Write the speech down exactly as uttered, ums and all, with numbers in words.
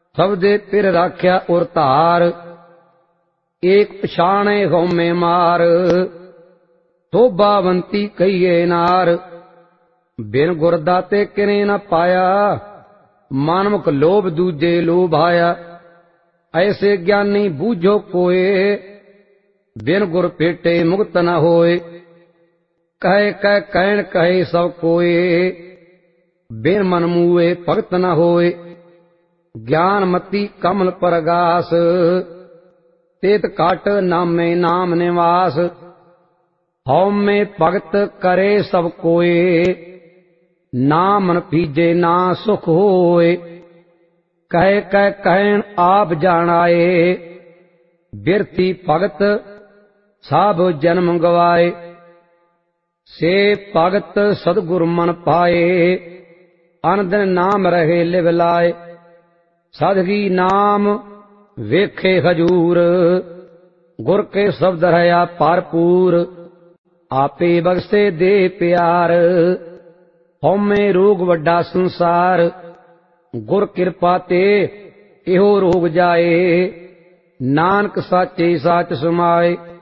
सब दे पिर राख्या उर धार, एक पछाणे गौमे मार। शोभावंती कहिए नार, बिन गुरदाते किने न पाया, मानमुख लोभ दूजे लोभाया। ऐसे ज्ञानी बूझो कोय, बिन गुर पेटे मुक्त न होए। कहे कह कहन कहे सब कोय, बिन मन मुए भगत न होए। ज्ञान मति कमल परगास, तेत काट नामे नाम निवास। हौ में भगत करे सब कोय, नाम न पीजे ना सुख होए। कहे कह कहन आप जानाए, बिरथी भगत साब जन्म गवाए। से भगत सदगुर मन पाए, अनदिन नाम रहे लिव लाए। सादगी नाम वेखे हजूर, गुर के शब्द रहा भरपूर। आपे बगसे दे प्यार, हौमे रोग वड्डा संसार। गुर कृपा ते इहो रोग जाए, नानक साचे साच समाए।